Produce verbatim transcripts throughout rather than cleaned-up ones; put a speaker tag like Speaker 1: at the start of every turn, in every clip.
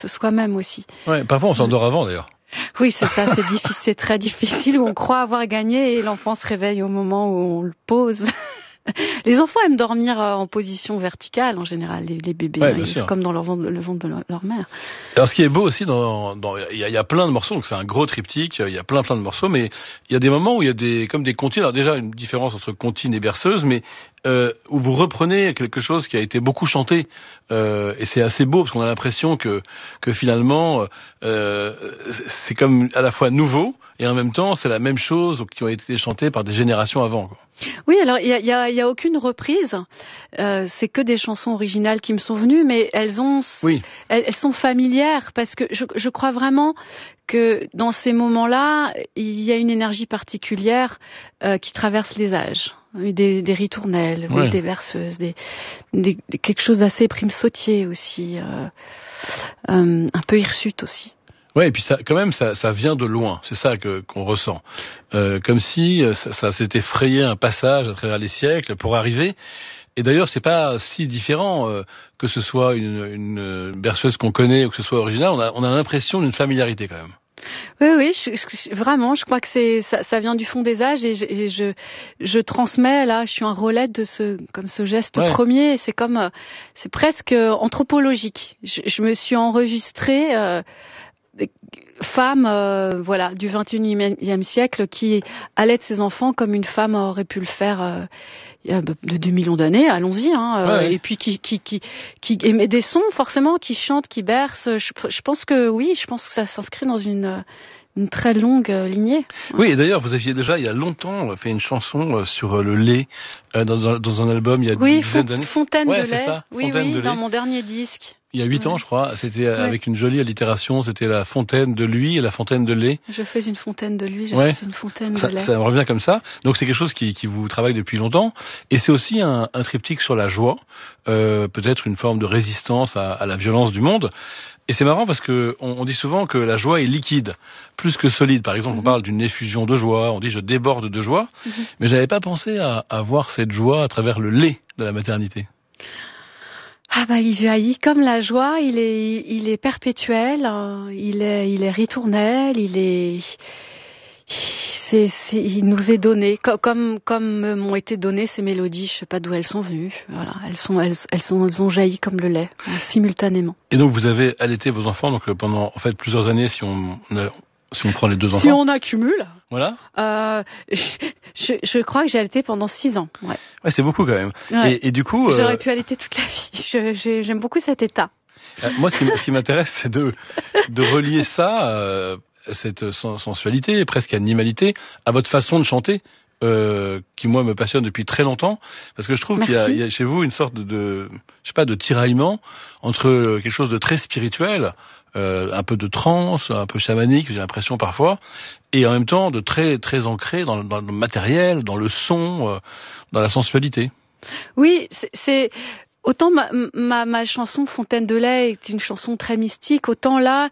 Speaker 1: soi-même aussi.
Speaker 2: Ouais, parfois on s'endort avant d'ailleurs.
Speaker 1: Oui, c'est ça, c'est difficile, c'est très difficile, où on croit avoir gagné et l'enfant se réveille au moment où on le pose. Les enfants aiment dormir en position verticale en général, les, les bébés,
Speaker 2: ouais,
Speaker 1: hein, c'est comme dans leur ventre, le ventre de leur, leur mère.
Speaker 2: Alors ce qui est beau aussi, dans, dans, il y a, il y a plein de morceaux, donc c'est un gros triptyque, il y a plein plein de morceaux, mais il y a des moments où il y a des comme des comptines. Alors déjà une différence entre comptine et berceuse, mais euh, où vous reprenez quelque chose qui a été beaucoup chanté, euh, et c'est assez beau parce qu'on a l'impression que que finalement euh, c'est comme à la fois nouveau et en même temps c'est la même chose qui ont été chantées par des générations avant, quoi.
Speaker 1: Oui, alors il y a, y a, y a aucune reprise, euh, c'est que des chansons originales qui me sont venues, mais elles ont,
Speaker 2: oui.
Speaker 1: elles, elles sont familières parce que je, je crois vraiment que dans ces moments-là, il y a une énergie particulière euh, qui traverse les âges. Des, des ritournelles, oui. Oui, des berceuses, des, des, des, quelque chose d'assez prime sautier aussi, euh, euh, un peu hirsute aussi.
Speaker 2: Ouais, et puis ça, quand même, ça, ça vient de loin. C'est ça que qu'on ressent, euh, comme si ça, ça s'était frayé un passage à travers les siècles pour arriver. Et d'ailleurs, c'est pas si différent euh, que ce soit une, une berceuse qu'on connaît ou que ce soit original. On a, on a l'impression d'une familiarité quand même.
Speaker 1: Oui, oui, je, je, vraiment, je crois que c'est ça, ça vient du fond des âges et je, et je, je transmets là, je suis un relais de ce, comme ce geste ouais. premier. Et c'est comme, c'est presque anthropologique. Je, je me suis enregistrée. Euh, femme euh, voilà du vingt et unième siècle qui allait ses enfants comme une femme aurait pu le faire euh, il y a de deux millions d'années, allons-y hein, euh, ouais. Et puis qui qui qui qui émet des sons forcément, qui chante, qui berce. Je, je pense que oui, je pense que ça s'inscrit dans une une très longue lignée.
Speaker 2: Oui, et d'ailleurs, vous aviez déjà, il y a longtemps, fait une chanson sur le lait euh, dans, dans un album, il y a
Speaker 1: oui,
Speaker 2: une dizaine d'années.
Speaker 1: Fontaine
Speaker 2: ouais,
Speaker 1: de lait.
Speaker 2: Ça,
Speaker 1: oui,
Speaker 2: Fontaine
Speaker 1: oui,
Speaker 2: de
Speaker 1: dans
Speaker 2: lait.
Speaker 1: mon dernier disque.
Speaker 2: Il y a huit
Speaker 1: ouais.
Speaker 2: ans, je crois, c'était ouais. avec une jolie allitération, c'était la fontaine de lui et la fontaine de lait.
Speaker 1: Je fais une fontaine de lui, je
Speaker 2: ouais.
Speaker 1: suis une fontaine
Speaker 2: ça,
Speaker 1: de lait.
Speaker 2: Ça me revient comme ça. Donc c'est quelque chose qui, qui vous travaille depuis longtemps. Et c'est aussi un, un triptyque sur la joie, euh, peut-être une forme de résistance à, à la violence du monde. Et c'est marrant parce que on, on dit souvent que la joie est liquide, plus que solide. Par exemple, mm-hmm. on parle d'une effusion de joie, on dit je déborde de joie. Mm-hmm. Mais j'avais pas pensé à, à voir cette joie à travers le lait de la maternité.
Speaker 1: Ah bah il jaillit comme la joie, il est il est perpétuel, hein, il est il est ritournel, il est c'est, c'est il nous est donné comme comme m'ont été données ces mélodies, je sais pas d'où elles sont venues, voilà, elles sont elles elles sont elles ont jailli comme le lait hein, simultanément.
Speaker 2: Et donc vous avez allaité vos enfants donc pendant en fait plusieurs années si on si on prend les deux enfants.
Speaker 1: Si on accumule.
Speaker 2: Voilà.
Speaker 1: Euh, je, je crois que j'ai allaité pendant six ans. Ouais.
Speaker 2: Ouais, c'est beaucoup quand même.
Speaker 1: Ouais.
Speaker 2: Et, et du coup.
Speaker 1: J'aurais
Speaker 2: euh...
Speaker 1: pu allaiter toute la vie. Je, je, j'aime beaucoup cet état.
Speaker 2: Euh, moi, ce qui, ce qui m'intéresse, c'est de, de relier ça, euh, cette sensualité, presque animalité, à votre façon de chanter. Euh, qui moi me passionne depuis très longtemps parce que je trouve Merci. qu'il y a, il y a chez vous une sorte de, de je sais pas de tiraillement entre quelque chose de très spirituel, euh, un peu de transe, un peu chamanique, j'ai l'impression parfois, et en même temps de très très ancré dans, dans le matériel, dans le son, euh, dans la sensualité.
Speaker 1: Oui, c'est, c'est... autant ma, ma ma chanson Fontaine de lait est une chanson très mystique, autant là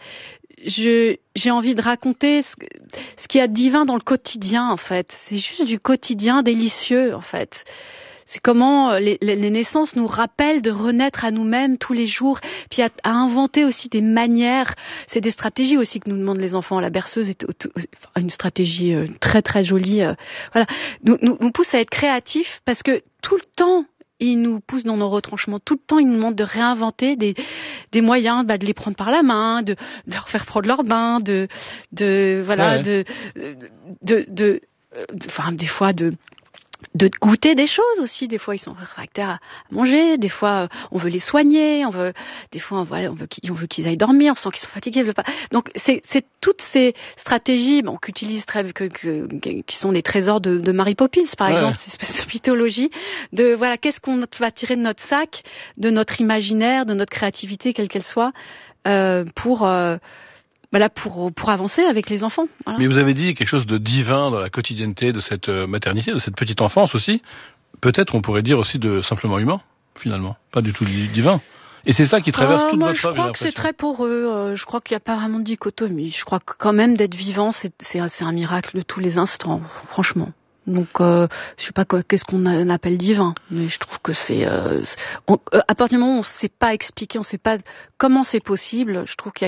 Speaker 1: je j'ai envie de raconter ce, ce qu'il y a de divin dans le quotidien en fait. C'est juste du quotidien délicieux en fait. C'est comment les, les, les naissances nous rappellent de renaître à nous-mêmes tous les jours, puis à, à inventer aussi des manières. C'est des stratégies aussi que nous demandent les enfants. La berceuse est une stratégie très très jolie. Voilà, nous, nous, nous pousse à être créatifs parce que tout le temps ils nous poussent dans nos retranchements. Tout le temps, ils nous demandent de réinventer des, des moyens, bah, de les prendre par la main, de, de leur faire prendre leur bain, de, de, voilà, ouais. de, de, de, enfin, des fois, de, de goûter des choses aussi. Des fois, ils sont réfractaires à manger. Des fois, on veut les soigner. On veut, des fois, on veut, on veut qu'ils, on veut qu'ils aillent dormir. On sent qu'ils sont fatigués. Ils veulent pas. Donc, c'est, c'est toutes ces stratégies, bon, qu'utilisent très, que, que, qui sont les trésors de, de Mary Poppins, par ouais. exemple, cette espèce de mythologie. De, voilà, qu'est-ce qu'on va tirer de notre sac, de notre imaginaire, de notre créativité, quelle qu'elle soit, euh, pour, euh, Voilà, pour, pour avancer avec les enfants. Voilà.
Speaker 2: Mais vous avez dit quelque chose de divin dans la quotidienneté de cette maternité, de cette petite enfance aussi. Peut-être on pourrait dire aussi de simplement humain, finalement. Pas du tout divin. Et c'est ça qui traverse
Speaker 1: ah,
Speaker 2: toute
Speaker 1: moi,
Speaker 2: votre œuvre.
Speaker 1: Je crois que c'est très poreux. Je crois qu'il n'y a pas vraiment de dichotomie. Je crois que quand même d'être vivant, c'est, c'est, c'est un miracle de tous les instants, franchement. Donc, euh, je sais pas quoi, qu'est-ce qu'on appelle divin, mais je trouve que c'est, euh, on, à partir du moment où on ne sait pas expliquer, on ne sait pas comment c'est possible, je trouve qu'il y a